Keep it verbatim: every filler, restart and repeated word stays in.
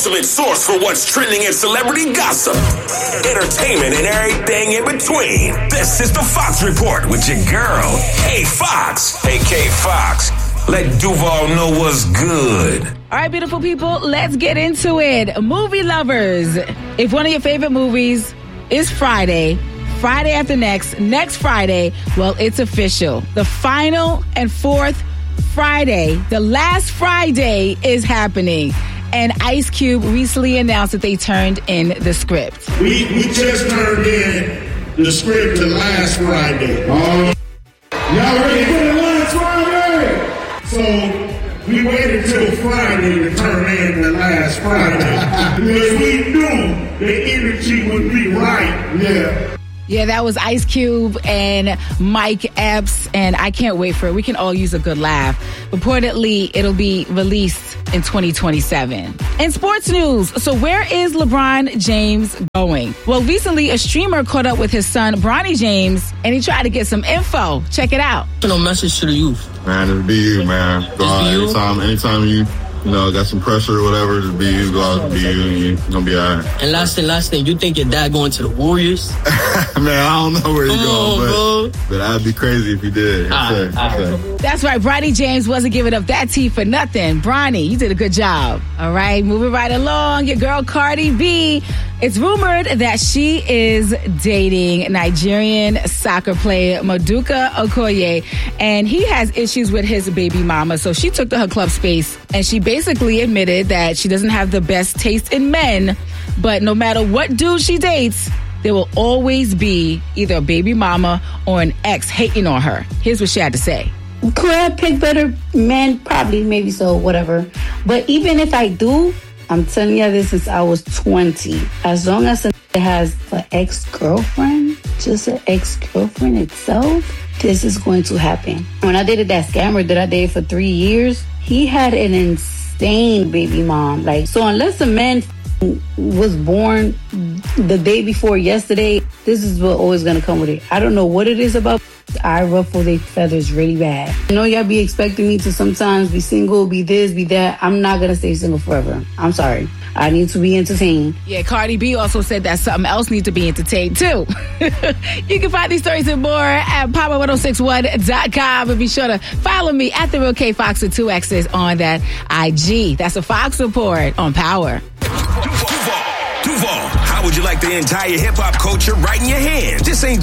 ultimate source for what's trending in celebrity gossip, entertainment, and everything in between. This is the Fox Report with your girl, K Fox. Hey, K Fox, let Duval know what's good. All right, beautiful people, let's get into it. Movie lovers, if one of your favorite movies is Friday, Friday after next, next Friday, well, it's official. The final and fourth Friday, the last Friday is happening. And Ice Cube recently announced that they turned in the script. We we just turned in the script the last Friday. Um, y'all ready for the last Friday? So we waited till Friday to turn in the last Friday. Because we knew the energy would be right. Yeah. Yeah, that was Ice Cube and Mike Epps, and I can't wait for it. We can all use a good laugh. Reportedly, it'll be released in twenty twenty-seven. In sports news, so where is LeBron James going? Well, recently, a streamer caught up with his son, Bronny James, and he tried to get some info. Check it out. No message to the youth. Man, just be you, man. Go out anytime, anytime you... You know, got some pressure or whatever, just be you, go out and be you, and you're going to be all right. And last thing, last thing, you think your dad going to the Warriors? Man, I don't know where he's Come going, on, but, but I'd be crazy if he did. All right, say, all right. That's right, Bronny James wasn't giving up that tea for nothing. Bronny, you did a good job. All right, moving right along, your girl Cardi B. It's rumored that she is dating Nigerian soccer player Maduka Okoye, and he has issues with his baby mama. So she took to her club space, and she basically admitted that she doesn't have the best taste in men, but no matter what dude she dates, there will always be either a baby mama or an ex hating on her. Here's what she had to say. Could I pick better men? Probably, maybe so, whatever. But even if I do, I'm telling you this since I was twenty. As long as it has an ex-girlfriend, just an ex-girlfriend itself, this is going to happen. When I dated that scammer that I dated for three years, he had an insane baby mom. Like, so unless a man was born the day before yesterday, this is what always going to come with it. I don't know what it is about. I ruffle their feathers really bad. I know y'all be expecting me to sometimes be single, be this, be that. I'm not going to stay single forever. I'm sorry. I need to be entertained. Yeah, Cardi B also said that something else needs to be entertained, too. You can find these stories and more at power one oh six one dot com. And be sure to follow me at The Real K Fox with two X's on that I G. That's a Fox Report on Power. Duval, Duval, how would you like the entire hip-hop culture right in your hands? This ain't